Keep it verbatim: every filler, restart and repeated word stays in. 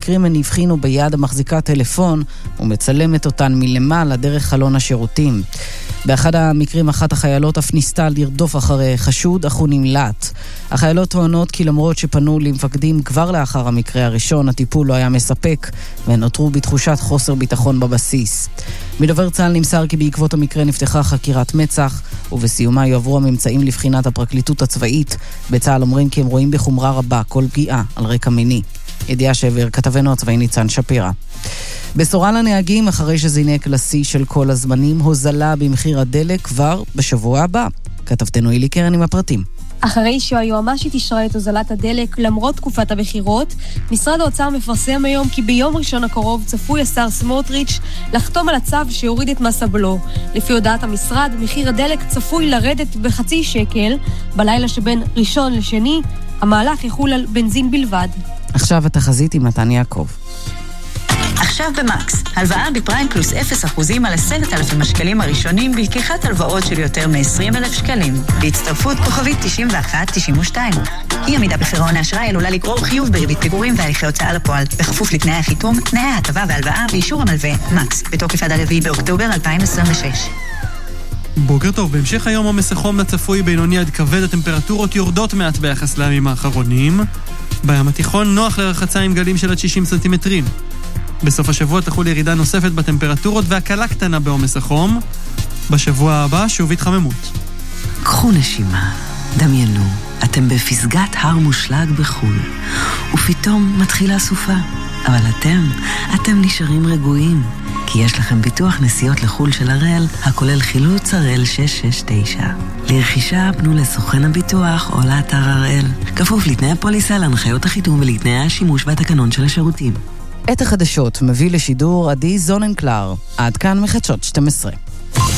המקרים הן הבחינו ביד המחזיקה טלפון ומצלמת אותן מלמעלה דרך חלון השירותים. באחד המקרים אחת החיילות אף ניסתה לרדוף אחרי חשוד, אך הוא נמלט. החיילות טוענות כי למרות שפנו למפקדים כבר לאחר המקרה הראשון, הטיפול לא היה מספק ונותרו בתחושת חוסר ביטחון בבסיס. מדובר צה"ל נמסר כי בעקבות המקרה נפתחה חקירת מצ"ח, ובסיומה יועברו הממצאים לבחינת הפרקליטות הצבאית. בצה"ל אומרים כי הם רואים בחומרה רבה כל פגיעה על רקע מיני. ידיעה שהעביר כתבנו הצבאי ניצן שפירא. בשורה לנהגים, אחרי שזינק לשיא של כל הזמנים, הוזלה במחיר הדלק כבר בשבוע הבא. כתבתנו אילי קרן עם הפרטים. אחרי שהיועמ"שית אישרה את הוזלת הדלק למרות תקופת הבחירות, משרד האוצר מפרסם היום כי ביום ראשון הקרוב צפוי השר סמוטריץ' לחתום על הצו שיוריד את מס הבלו. לפי הודעת המשרד, מחיר הדלק צפוי לרדת בחצי שקל בלילה שבין ראשון לשני. המהלך יחול על בנזין בלבד. עכשיו התחזית עם מתן יעקב. עכשיו במקס, הלוואה בפריים פלוס אפס אחוזים על עשרת אלפים השקלים הראשונים בלקיחת הלוואות של יותר מ-עשרים אלף שקלים. בהצטרפות כוכבית תשעים ואחת תשעים ושתיים. אי עמידה בפירעון האשראי עלולה לגרור חיוב בריבית פיגורים והליכי הוצאה לפועל, בכפוף לתנאי החיתום, תנאי ההטבה והלוואה ואישור המלווה. מקס, בתוקף עד הרביעי באוקטובר אלפיים עשרים ושש. בוקר טוב, בהמשך היום עומס החום לצפוי בינוני עד כבד, הטמפרטורות יורדות מעט ביחס לימים האחרונים. בים התיכון נוח לרחצה עם גלים של עד שישים סנטימטרים. בסוף השבוע תחול ירידה נוספת בטמפרטורות והקלה קטנה בעומס החום. בשבוע הבא שוב התחממות. קחו נשימה, דמיינו, אתם בפסגת הר מושלג בחול, ופתאום מתחילה סופה. אבל אתם, אתם נשארים רגועים, כי יש לכם ביטוח נסיעות לחול של הראל, הכולל חילוץ הראל שש שש תשע. לרכישה פנו לסוכן הביטוח או לאתר הראל, כפוף לתנאי הפוליסה, להנחיות החיתום ולתנאי השימוש והתקנון של השירותים. את החדשות מביא לשידור עדי זוננקלר. עד כאן מחדשות שתים עשרה.